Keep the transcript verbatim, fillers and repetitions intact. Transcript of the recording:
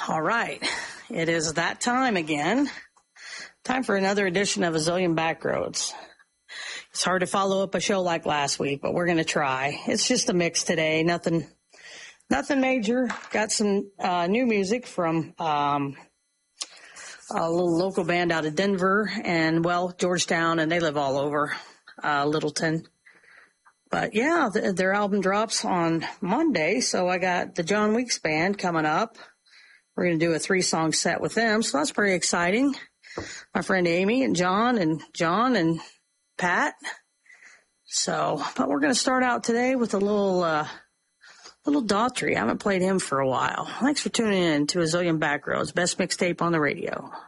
All right. It is that time again. Time for another edition of A Zillion Backroads. It's hard to follow up a show like last week, but we're going to try. It's just a mix today. Nothing, nothing major. Got some uh, new music from um, a little local band out of Denver and, well, Georgetown, and they live all over uh, Littleton. But, yeah, th- their album drops on Monday, so I got the John Weeks Band coming up. We're going to do a three-song set with them, so that's pretty exciting. My friend Amy and John and John and Pat. So, but we're going to start out today with a little, uh, little Daughtry. I haven't played him for a while. Thanks for tuning in to A Zillion Backroads, best mixtape on the radio.